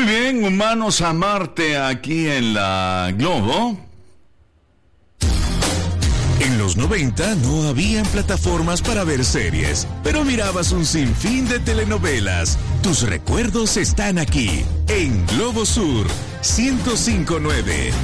bien, Humanos a Marte aquí en la Globo. En los 90 no habían plataformas para ver series, pero mirabas un sinfín de telenovelas. Tus recuerdos están aquí, en Globo Sur 105.9.